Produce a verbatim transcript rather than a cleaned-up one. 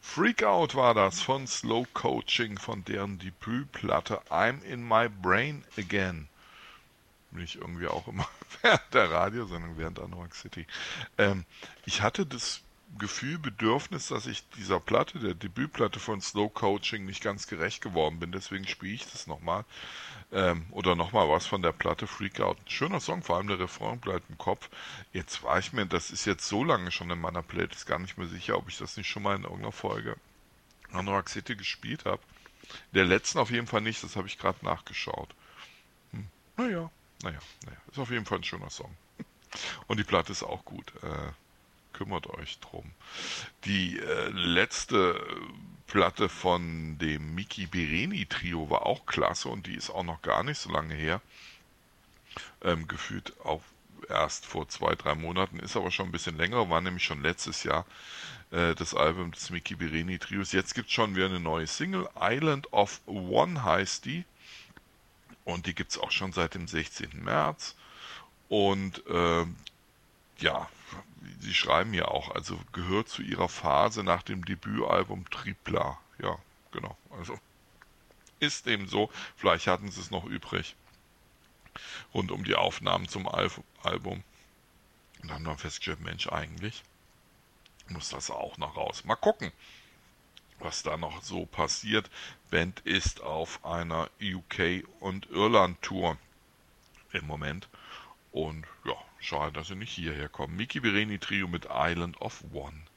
Freak Out war das von Slow Coaching, von deren Debütplatte I'm in My Brain Again. Nicht irgendwie auch immer während der Radiosendung, während Anorak City. Ähm, ich hatte das Gefühl, Bedürfnis, dass ich dieser Platte, der Debütplatte von Slow Coaching, nicht ganz gerecht geworden bin. Deswegen spiele ich das nochmal. Ähm, oder nochmal was von der Platte Freak Out. Schöner Song, vor allem der Refrain bleibt im Kopf. Jetzt war ich mir, das ist jetzt so lange schon in meiner Playlist, gar nicht mehr sicher, ob ich das nicht schon mal in irgendeiner Folge Anorak City gespielt habe. Der letzten auf jeden Fall nicht, das habe ich gerade nachgeschaut. Hm. Naja, naja, naja. Ist auf jeden Fall ein schöner Song. Und die Platte ist auch gut. Äh, kümmert euch drum. Die äh, letzte Platte von dem Miki Bereni Trio war auch klasse und die ist auch noch gar nicht so lange her. Ähm, gefühlt auch erst vor zwei, drei Monaten, ist aber schon ein bisschen länger, war nämlich schon letztes Jahr äh, das Album des Miki Bereni Trios. Jetzt gibt es schon wieder eine neue Single, Island of One heißt die. Und die gibt es auch schon seit dem sechzehnten März. Und ähm, ja, sie schreiben ja auch, also gehört zu ihrer Phase nach dem Debütalbum Tripla. Ja, genau. Also ist eben so. Vielleicht hatten sie es noch übrig rund um die Aufnahmen zum Al Album. Und haben dann festgestellt, Mensch, eigentlich muss das auch noch raus. Mal gucken, was da noch so passiert. Band ist auf einer U K- und Irland-Tour im Moment. Und ja, schade, dass sie nicht hierher kommen. Miki Bereni Trio mit Island of One.